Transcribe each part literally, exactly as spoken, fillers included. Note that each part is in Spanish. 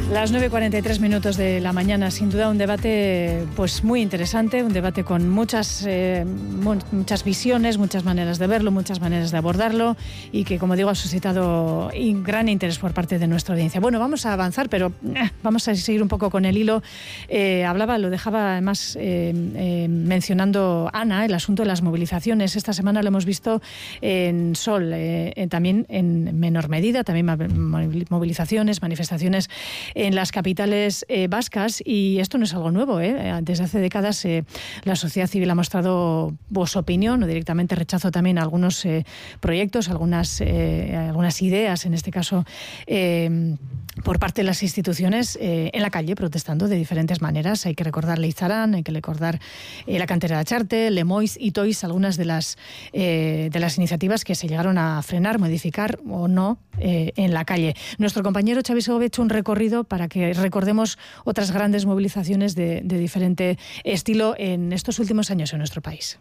Las nueve y cuarenta y tres minutos de la mañana, sin duda un debate pues muy interesante, un debate con muchas, eh, muchas visiones, muchas maneras de verlo, muchas maneras de abordarlo y que, como digo, ha suscitado gran interés por parte de nuestra audiencia. Bueno, vamos a avanzar, pero eh, vamos a seguir un poco con el hilo. Eh, hablaba, lo dejaba además eh, eh, mencionando Ana, el asunto de las movilizaciones. Esta semana lo hemos visto en Sol, eh, también en menor medida, también movilizaciones, manifestaciones en las capitales eh, vascas, y esto no es algo nuevo, ¿eh? Desde hace décadas eh, la sociedad civil ha mostrado pues, su opinión o directamente rechazo también a algunos eh, proyectos, algunas, eh, algunas ideas, en este caso eh, por parte de las instituciones eh, en la calle, protestando de diferentes maneras. Hay que recordar Leizarán, hay que recordar eh, la cantera de Acharte, Lemoiz y Tois, algunas de las, eh, de las iniciativas que se llegaron a frenar, modificar o no eh, en la calle. Nuestro compañero Xavi Segovia ha hecho un recorrido para que recordemos otras grandes movilizaciones de, de diferente estilo en estos últimos años en nuestro país.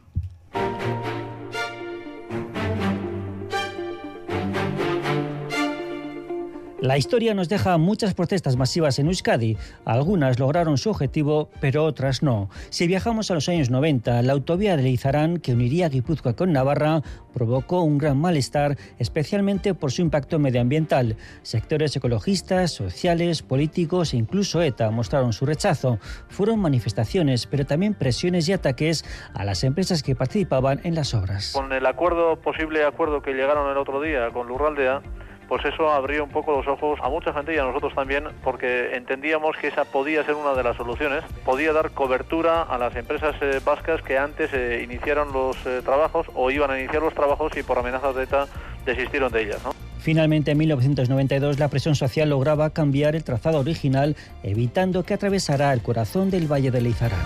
La historia nos deja muchas protestas masivas en Euskadi. Algunas lograron su objetivo, pero otras no. Si viajamos a los años noventa, la autovía de Leizarán, que uniría Guipúzcoa con Navarra, provocó un gran malestar, especialmente por su impacto medioambiental. Sectores ecologistas, sociales, políticos e incluso ETA mostraron su rechazo. Fueron manifestaciones, pero también presiones y ataques a las empresas que participaban en las obras. Con el acuerdo, posible acuerdo que llegaron el otro día con Lurraldea, pues eso abrió un poco los ojos a mucha gente y a nosotros también, porque entendíamos que esa podía ser una de las soluciones, podía dar cobertura a las empresas eh, vascas que antes eh, iniciaron los eh, trabajos o iban a iniciar los trabajos y por amenazas de ETA desistieron de ellas, ¿no? Finalmente, en mil novecientos noventa y dos, la presión social lograba cambiar el trazado original, evitando que atravesara el corazón del Valle de Leizarán.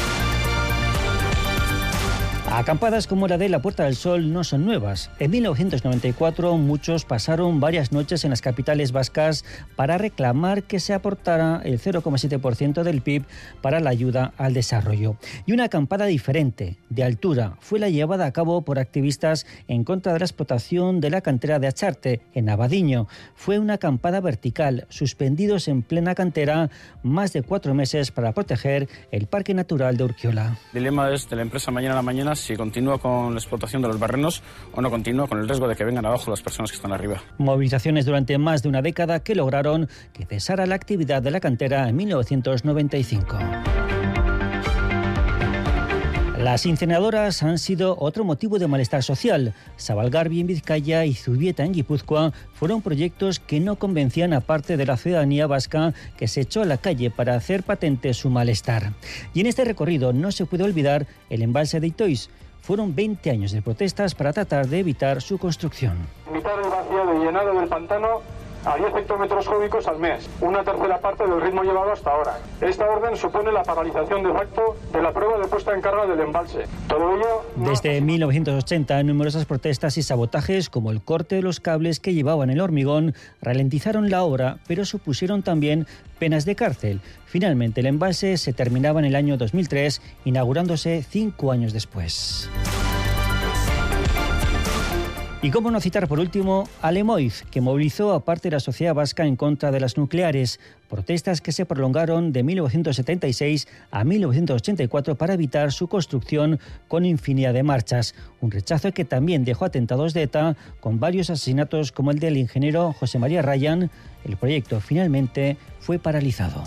Acampadas como la de la Puerta del Sol no son nuevas. En mil novecientos noventa y cuatro muchos pasaron varias noches en las capitales vascas para reclamar que se aportara el cero coma siete por ciento del P I B para la ayuda al desarrollo. Y una acampada diferente, de altura, fue la llevada a cabo por activistas en contra de la explotación de la cantera de Acharte, en Abadiño. Fue una acampada vertical, suspendidos en plena cantera más de cuatro meses para proteger el Parque Natural de Urkiola. El dilema es de la empresa mañana a la mañana si continúa con la explotación de los barrenos o no continúa, con el riesgo de que vengan abajo las personas que están arriba. Movilizaciones durante más de una década que lograron que cesara la actividad de la cantera en mil novecientos noventa y cinco. Las incineradoras han sido otro motivo de malestar social. Zabalgarbi en Vizcaya y Zubieta en Guipúzcoa fueron proyectos que no convencían a parte de la ciudadanía vasca, que se echó a la calle para hacer patente su malestar. Y en este recorrido no se puede olvidar el embalse de Itoiz. Fueron veinte años de protestas para tratar de evitar su construcción. Limitar el vaciado y llenado del pantano a diez hectómetros cúbicos al mes, una tercera parte del ritmo llevado hasta ahora. Esta orden supone la paralización de facto de la prueba de puesta en carga del embalse. Todo ello... Desde mil novecientos ochenta, numerosas protestas y sabotajes, como el corte de los cables que llevaban el hormigón, ralentizaron la obra, pero supusieron también penas de cárcel. Finalmente, el embalse se terminaba en el año dos mil tres, inaugurándose cinco años después. Y cómo no citar por último a Lemoiz, que movilizó a parte de la sociedad vasca en contra de las nucleares, protestas que se prolongaron de mil novecientos setenta y seis a mil novecientos ochenta y cuatro para evitar su construcción con infinidad de marchas. Un rechazo que también dejó atentados de ETA, con varios asesinatos como el del ingeniero José María Ryan. El proyecto finalmente fue paralizado.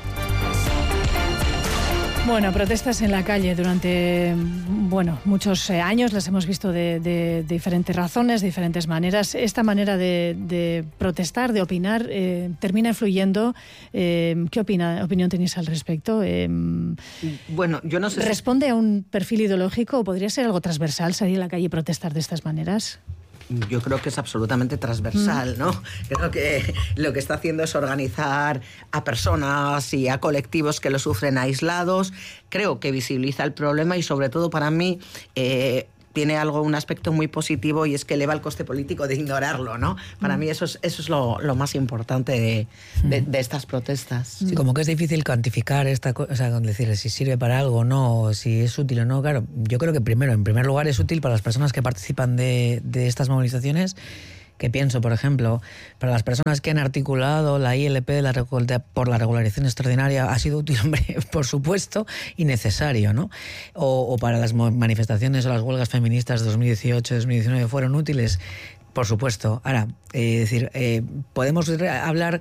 Bueno, protestas en la calle durante bueno muchos eh, años, las hemos visto de, de, de diferentes razones, de diferentes maneras. Esta manera de, de protestar, de opinar, eh, termina influyendo. Eh, ¿Qué opina, opinión tenéis al respecto? Eh, bueno, yo no sé. ¿Responde si... a un perfil ideológico o podría ser algo transversal salir a la calle y protestar de estas maneras? Yo creo que es absolutamente transversal, ¿no? Creo que lo que está haciendo es organizar a personas y a colectivos que lo sufren aislados. Creo que visibiliza el problema y, sobre todo, para mí, eh, tiene algo, un aspecto muy positivo, y es que eleva el coste político de ignorarlo, ¿no? Para mm. mí eso es, eso es lo, lo más importante de, de, de estas protestas. Sí, como que es difícil cuantificar esta cosa, o sea, decir si sirve para algo o no, o si es útil o no. Claro, yo creo que primero, en primer lugar, es útil para las personas que participan de, de estas movilizaciones, que pienso, por ejemplo, para las personas que han articulado la I L P de la por la regularización extraordinaria ha sido útil, hombre, por supuesto, y necesario, ¿no? O, o para las manifestaciones o las huelgas feministas de dos mil dieciocho, dos mil diecinueve fueron útiles. Por supuesto. Ahora, eh, decir, eh, podemos hablar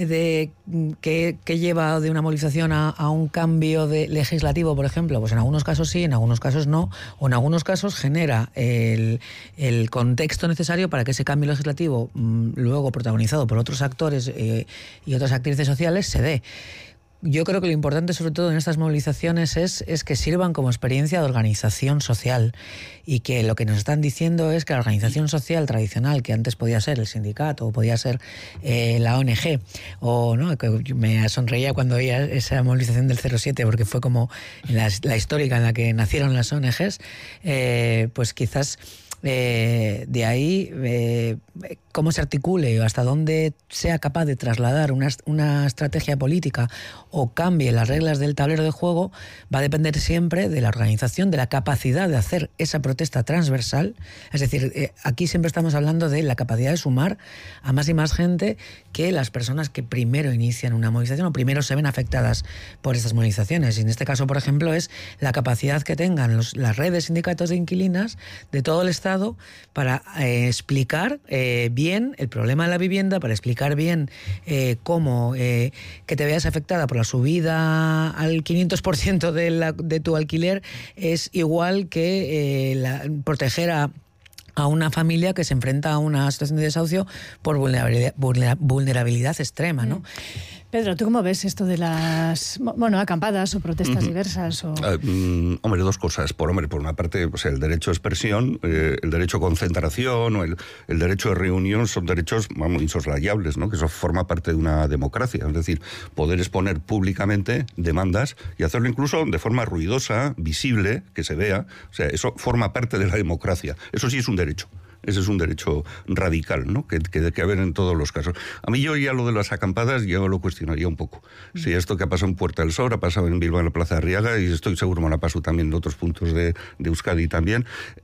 de qué lleva de una movilización a, a un cambio de legislativo, por ejemplo. Pues en algunos casos sí, en algunos casos no, o en algunos casos genera el, el contexto necesario para que ese cambio legislativo, mmm, luego protagonizado por otros actores eh, y otras actrices sociales, se dé. Yo creo que lo importante, sobre todo en estas movilizaciones, es, es que sirvan como experiencia de organización social y que lo que nos están diciendo es que la organización social tradicional, que antes podía ser el sindicato o podía ser eh, la O N G, o no, que me sonreía cuando veía esa movilización del cero siete porque fue como la, la histórica en la que nacieron las O N Ges, eh, pues quizás... Eh, de ahí eh, cómo se articule o hasta dónde sea capaz de trasladar una, una estrategia política o cambie las reglas del tablero de juego va a depender siempre de la organización, de la capacidad de hacer esa protesta transversal. Es decir, eh, aquí siempre estamos hablando de la capacidad de sumar a más y más gente que las personas que primero inician una movilización o primero se ven afectadas por estas movilizaciones. Y en este caso, por ejemplo, es la capacidad que tengan los, las redes sindicatos de inquilinas de todo el Estado para eh, explicar eh, bien el problema de la vivienda, para explicar bien eh, cómo eh, que te veas afectada por la subida al quinientos por ciento de, la, de tu alquiler es igual que eh, la, proteger a a una familia que se enfrenta a una situación de desahucio por vulnerabilidad, vulnerabilidad extrema, ¿no? Pedro, ¿tú cómo ves esto de las, bueno, acampadas o protestas uh-huh. diversas? O... Uh, um, hombre, dos cosas. Por hombre, por una parte, pues el derecho a expresión, eh, el derecho a concentración o el, el derecho de reunión son derechos, vamos, insoslayables, ¿no? Que eso forma parte de una democracia. Es decir, poder exponer públicamente demandas y hacerlo incluso de forma ruidosa, visible, que se vea. O sea, eso forma parte de la democracia. Eso sí es un derecho. Ese es un derecho radical, ¿no? Que, que, que haber en todos los casos. A mí yo ya lo de las acampadas, yo lo cuestionaría un poco. Mm. Si esto que ha pasado en Puerta del Sol, ha pasado en Bilbao, en la Plaza de Arriaga, y estoy seguro me la paso también en otros puntos de, de Euskadi también,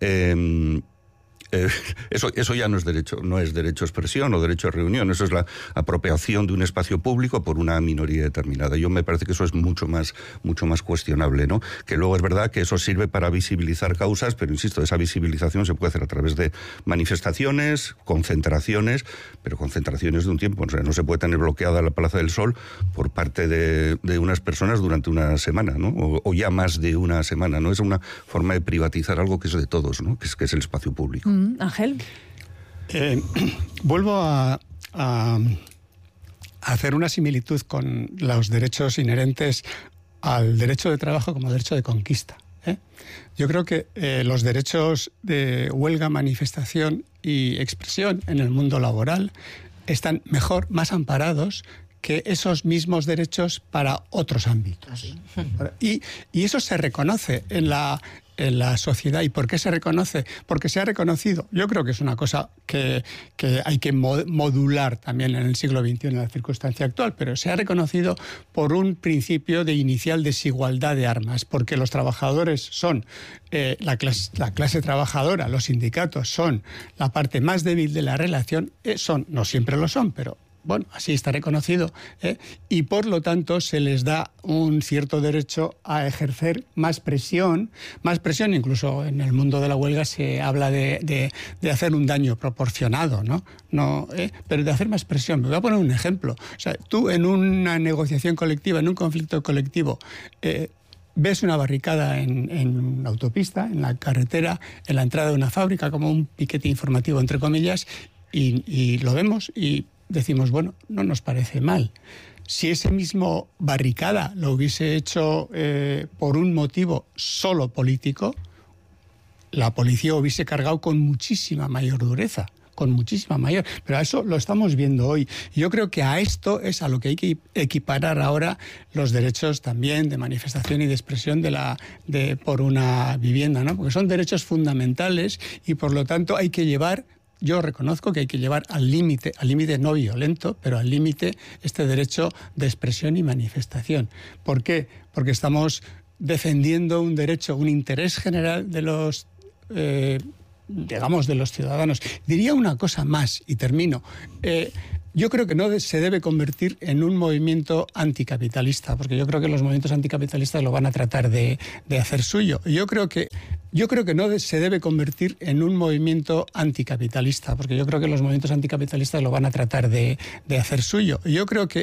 eh, Eh, eso, eso ya no es derecho, no es derecho a expresión o derecho a reunión, eso es la apropiación de un espacio público por una minoría determinada. Yo me parece que eso es mucho más, mucho más cuestionable, ¿no? Que luego es verdad que eso sirve para visibilizar causas, pero insisto, esa visibilización se puede hacer a través de manifestaciones, concentraciones, pero concentraciones de un tiempo. O sea, no se puede tener bloqueada la Plaza del Sol por parte de, de unas personas durante una semana, ¿no? O, o ya más de una semana, ¿no? Es una forma de privatizar algo que es de todos, ¿no? Que es, que es el espacio público. Mm. Ángel. Eh, vuelvo a, a, a hacer una similitud con los derechos inherentes al derecho de trabajo como derecho de conquista. ¿eh? Yo creo que eh, los derechos de huelga, manifestación y expresión en el mundo laboral están mejor, más amparados que esos mismos derechos para otros ámbitos. Y, y eso se reconoce en la... en la sociedad. ¿Y por qué se reconoce? Porque se ha reconocido. Yo creo que es una cosa que, que hay que modular también en el siglo veintiuno, en la circunstancia actual, pero se ha reconocido por un principio de inicial desigualdad de armas, porque los trabajadores son eh, la, clase, la clase trabajadora, los sindicatos son la parte más débil de la relación, eh, son, no siempre lo son, pero bueno, así está reconocido, ¿eh? Y por lo tanto se les da un cierto derecho a ejercer más presión, más presión, incluso en el mundo de la huelga se habla de, de, de hacer un daño proporcionado, ¿no? no ¿eh? Pero de hacer más presión. Me voy a poner un ejemplo. O sea, tú en una negociación colectiva, en un conflicto colectivo, eh, ves una barricada en, en una autopista, en la carretera, en la entrada de una fábrica, como un piquete informativo, entre comillas, y, y lo vemos y decimos, bueno, no nos parece mal. Si ese mismo barricada lo hubiese hecho eh, por un motivo solo político, la policía hubiese cargado con muchísima mayor dureza, con muchísima mayor. Pero a eso lo estamos viendo hoy. Yo creo que a esto es a lo que hay que equiparar ahora los derechos también de manifestación y de expresión de la, de, por una vivienda, ¿no? Porque son derechos fundamentales y por lo tanto hay que llevar... Yo reconozco que hay que llevar al límite, al límite no violento, pero al límite este derecho de expresión y manifestación. ¿Por qué? Porque estamos defendiendo un derecho, un interés general de los eh, digamos, de los ciudadanos. Diría una cosa más, y termino. Eh, Yo creo que no se debe convertir en un movimiento anticapitalista, porque yo creo que los movimientos anticapitalistas lo van a tratar de, de hacer suyo. Yo creo que yo creo que no se debe convertir en un movimiento anticapitalista, porque yo creo que los movimientos anticapitalistas lo van a tratar de, de hacer suyo. Yo creo que